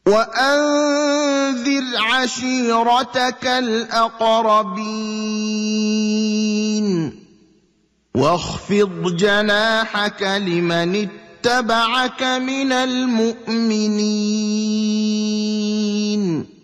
وأنذر عشيرتك الأقربين واخفض جناحك لمن اتبعك من المؤمنين